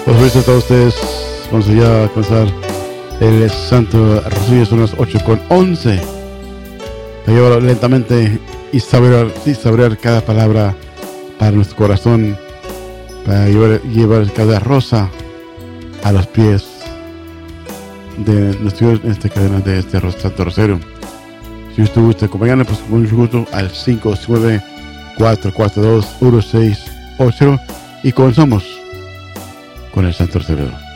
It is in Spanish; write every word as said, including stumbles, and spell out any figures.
Por supuesto, a todos ustedes, vamos allá a comenzar el Santo Rosario. Son las ocho con once. Para llevarlo lentamente y saborear, y saborear cada palabra para nuestro corazón, para llevar, llevar cada rosa a los pies de nuestro Dios en esta cadena de este Santo Rosario. Si usted gusta acompañarnos, pues con mucho gusto al cinco nueve cuatro cuatro dos uno seis ocho y comenzamos con el Santo Rosario.